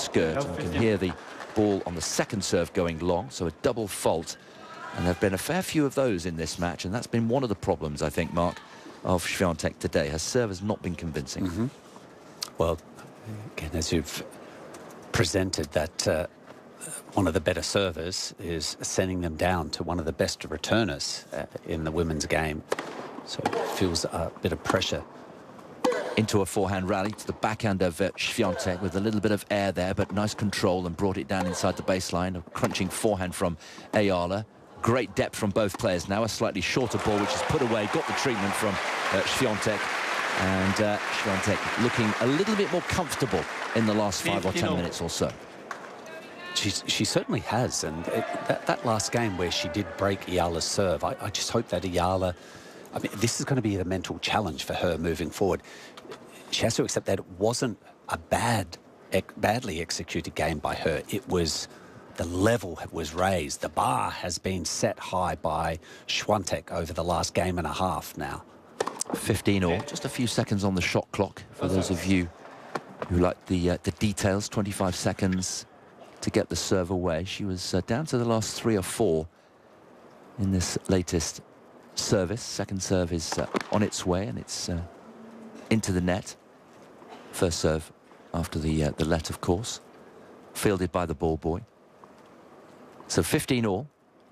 skirt, and can hear the ball on the second serve going long, so a double fault. And there have been a fair few of those in this match, and that's been one of the problems, I think, Mark, of Swiatek today. Her serve has not been convincing. Well, again, as you've presented, that one of the better servers is sending them down to one of the best returners in the women's game. So it feels a bit of pressure. Into a forehand rally to the backhand of Swiatek with a little bit of air there, but nice control, and brought it down inside the baseline. A crunching forehand from Ayala. Great depth from both players. Now a slightly shorter ball, which is put away. Got the treatment from Swiatek. And Swiatek looking a little bit more comfortable in the last 5 or 10 minutes or so. She certainly has. And that last game where she did break Ayala's serve, I just hope that Ayala... I mean, this is going to be the mental challenge for her moving forward. She has to accept that it wasn't a badly executed game by her. It was... the level was raised. The bar has been set high by Swiatek over the last game and a half now. 15 all, just a few seconds on the shot clock for those of you who like the details. 25 seconds to get the serve away. She was down to the last 3 or 4 in this latest service. Second serve is on its way, and it's into the net. First serve after the let, of course, fielded by the ball boy. So 15 all.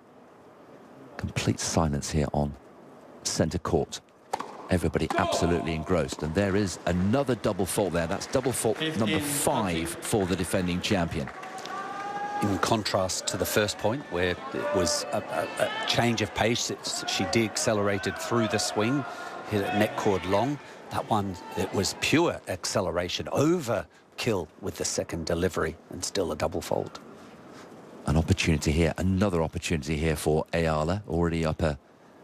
Complete silence here on centre court. Everybody absolutely engrossed, and there is another double fault there. That's double fault number 5 for the defending champion. In contrast to the first point, where it was a change of pace, she de-accelerated through the swing, hit it net cord long. That one, it was pure acceleration, overkill with the second delivery, and still a double fault. An opportunity here, another opportunity here for Ayala, already up a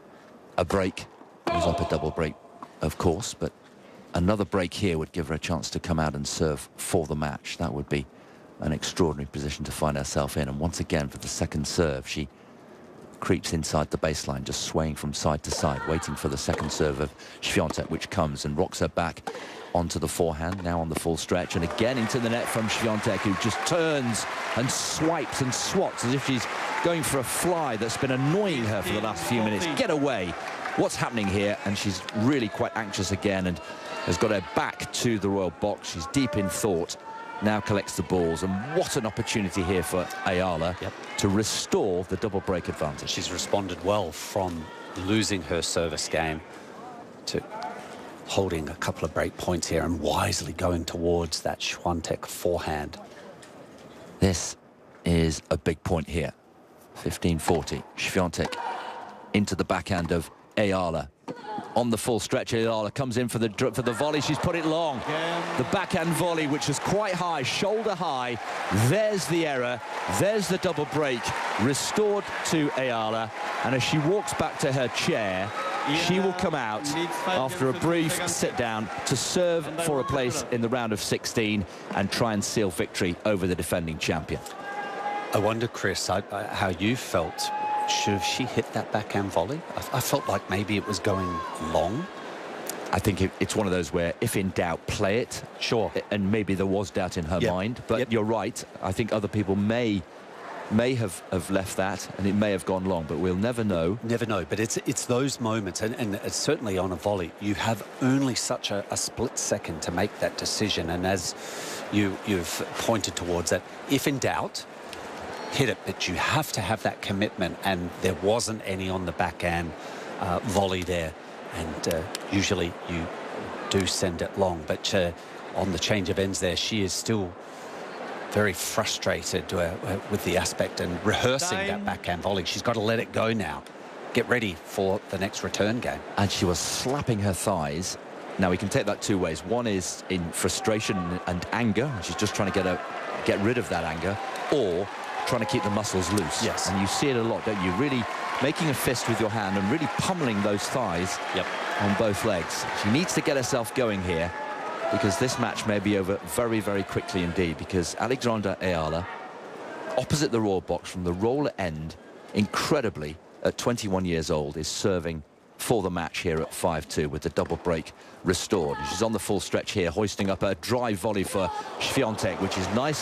break. It was up a double break, of course, but another break here would give her a chance to come out and serve for the match. That would be an extraordinary position to find herself in. And once again, for the second serve, she creeps inside the baseline, just swaying from side to side, waiting for the second serve of Swiatek, which comes and rocks her back onto the forehand, now on the full stretch, and again into the net from Swiatek, who just turns and swipes and swats as if she's going for a fly that's been annoying her for the last few minutes. Get away. What's happening here? And she's really quite anxious again and has got her back to the royal box. She's deep in thought, now collects the balls, and what an opportunity here for Ayala to restore the double break advantage. She's responded well from losing her service game to holding a couple of break points here and wisely going towards that Swiatek forehand. This is a big point here. 15-40. Swiatek into the backhand of Ayala. On the full stretch, Ayala comes in for the volley. She's put it long. The backhand volley, which is quite high, shoulder high. There's the error. There's the double break restored to Ayala. And as she walks back to her chair, she will come out after a brief sit down to serve for a place in the round of 16 and try and seal victory over the defending champion. I wonder, Chris, how you felt. Should have she hit that backhand volley? I felt like maybe it was going long. I think it's one of those where, if in doubt, play it. Sure. And maybe there was doubt in her mind. But you're right. I think other people may have left that, and it may have gone long, but we'll never know. Never know. But it's those moments, and it's certainly on a volley, you have only such a split second to make that decision. And as you've pointed towards that, if in doubt, hit it, but you have to have that commitment, and there wasn't any on the backhand volley there, and usually you do send it long, but on the change of ends there, she is still very frustrated with the aspect and rehearsing that backhand volley. She's got to let it go now, get ready for the next return game. And she was slapping her thighs. Now we can take that 2 ways. One is in frustration and anger, and she's just trying to get rid of that anger, or trying to keep the muscles loose. Yes. And you see it a lot, don't you? Really making a fist with your hand and really pummeling those thighs on both legs. She needs to get herself going here, because this match may be over very, very quickly indeed, because Alexandra Ayala, opposite the royal box from the roller end, incredibly, at 21 years old, is serving for the match here at 5-2 with the double break restored. She's on the full stretch here, hoisting up a drive volley for Swiatek, which is nice